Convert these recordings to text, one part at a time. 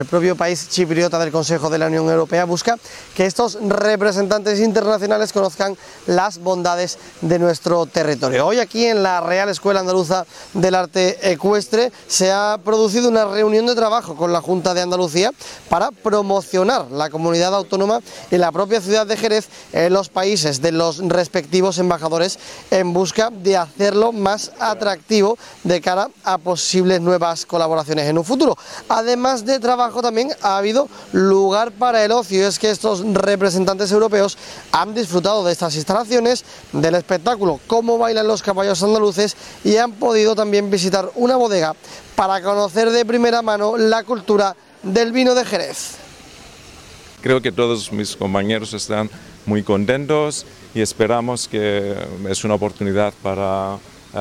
El propio país chipriota del Consejo de la Unión Europea busca que estos representantes internacionales conozcan las bondades de nuestro territorio. Hoy aquí en la Real Escuela Andaluza del Arte Ecuestre se ha producido una reunión de trabajo con la Junta de Andalucía para promocionar la comunidad autónoma y la propia ciudad de Jerez en los países de los respectivos embajadores en busca de hacerlo más atractivo de cara a posibles nuevas colaboraciones en un futuro. Además de trabajo, también ha habido lugar para el ocio. Es que estos representantes europeos han disfrutado de estas instalaciones, del espectáculo Cómo bailan los caballos andaluces, y han podido también visitar una bodega para conocer de primera mano la cultura del vino de Jerez. Creo que todos mis compañeros están muy contentos y esperamos que es una oportunidad para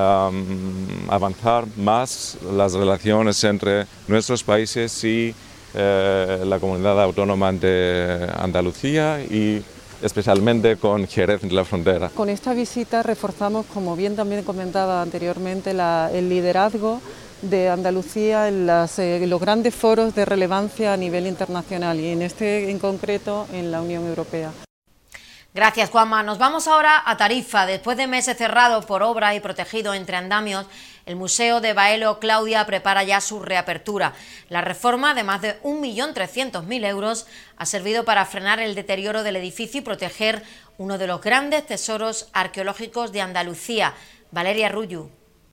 avanzar más las relaciones entre nuestros países y la comunidad autónoma de Andalucía y especialmente con Jerez de la Frontera. Con esta visita reforzamos, como bien también comentaba anteriormente, el liderazgo de Andalucía en los grandes foros de relevancia a nivel internacional y en concreto en la Unión Europea. Gracias, Juanma. Nos vamos ahora a Tarifa. Después de meses cerrado por obra y protegido entre andamios, el Museo de Baelo Claudia prepara ya su reapertura. La reforma, de más de 1.300.000 euros, ha servido para frenar el deterioro del edificio y proteger uno de los grandes tesoros arqueológicos de Andalucía. Valeria Rullu.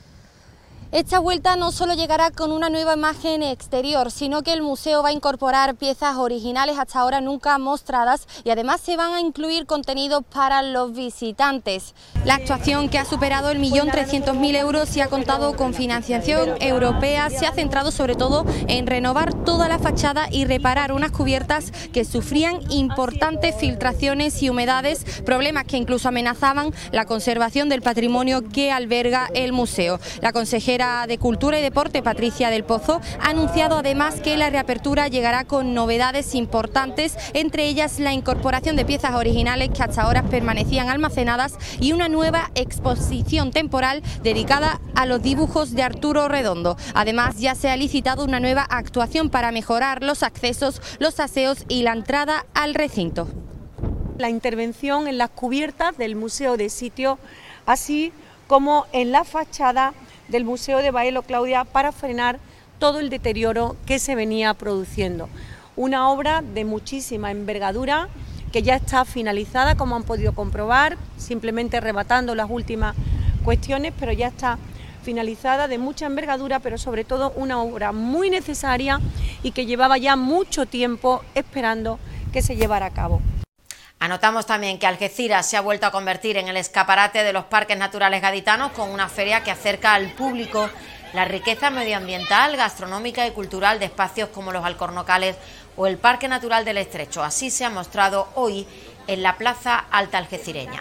Esta vuelta no solo llegará con una nueva imagen exterior, sino que el museo va a incorporar piezas originales hasta ahora nunca mostradas y además se van a incluir contenidos para los visitantes. La actuación, que ha superado el 1.300.000 euros y ha contado con financiación europea, se ha centrado sobre todo en renovar toda la fachada y reparar unas cubiertas que sufrían importantes filtraciones y humedades, problemas que incluso amenazaban la conservación del patrimonio que alberga el museo. La consejera de Cultura y Deporte, Patricia del Pozo, ha anunciado además que la reapertura llegará con novedades importantes, entre ellas la incorporación de piezas originales que hasta ahora permanecían almacenadas y una nueva exposición temporal dedicada a los dibujos de Arturo Redondo. Además, ya se ha licitado una nueva actuación para mejorar los accesos, los aseos y la entrada al recinto. La intervención en las cubiertas del Museo de Sitio, así como en la fachada del Museo de Baelo Claudia, para frenar todo el deterioro que se venía produciendo. Una obra de muchísima envergadura que ya está finalizada, como han podido comprobar, simplemente rematando las últimas cuestiones, pero ya está finalizada, de mucha envergadura, pero sobre todo una obra muy necesaria y que llevaba ya mucho tiempo esperando que se llevara a cabo. Anotamos también que Algeciras se ha vuelto a convertir en el escaparate de los parques naturales gaditanos, con una feria que acerca al público la riqueza medioambiental, gastronómica y cultural de espacios como los Alcornocales o el Parque Natural del Estrecho. Así se ha mostrado hoy en la Plaza Alta Algecireña.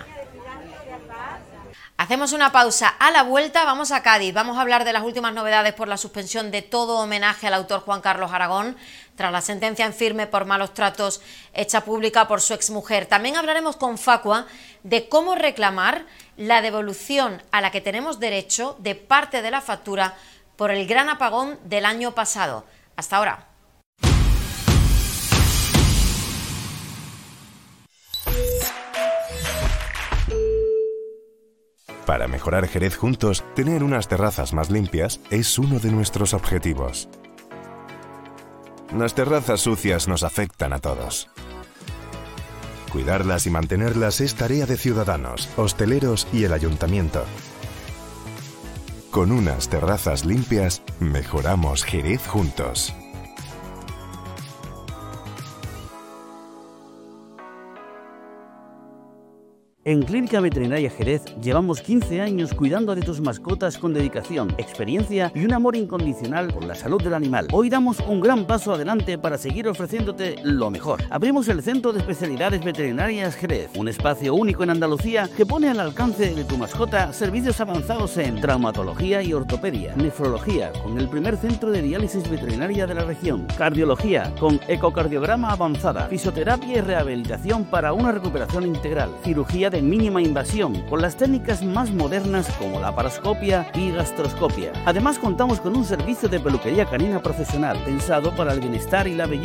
Hacemos una pausa. A la vuelta vamos a Cádiz. Vamos a hablar de las últimas novedades por la suspensión de todo homenaje al autor Juan Carlos Aragón, tras la sentencia en firme por malos tratos hecha pública por su exmujer. También hablaremos con Facua de cómo reclamar la devolución a la que tenemos derecho de parte de la factura por el gran apagón del año pasado. Hasta ahora. Para mejorar Jerez juntos, tener unas terrazas más limpias es uno de nuestros objetivos. Las terrazas sucias nos afectan a todos. Cuidarlas y mantenerlas es tarea de ciudadanos, hosteleros y el ayuntamiento. Con unas terrazas limpias, mejoramos Jerez juntos. En Clínica Veterinaria Jerez llevamos 15 años cuidando de tus mascotas con dedicación, experiencia y un amor incondicional por la salud del animal. Hoy damos un gran paso adelante para seguir ofreciéndote lo mejor. Abrimos el Centro de Especialidades Veterinarias Jerez, un espacio único en Andalucía que pone al alcance de tu mascota servicios avanzados en traumatología y ortopedia, nefrología, con el primer centro de diálisis veterinaria de la región, cardiología, con ecocardiograma avanzada, fisioterapia y rehabilitación para una recuperación integral, cirugía de de mínima invasión, con las técnicas más modernas como la paroscopia y gastroscopia. Además, contamos con un servicio de peluquería canina profesional, pensado para el bienestar y la belleza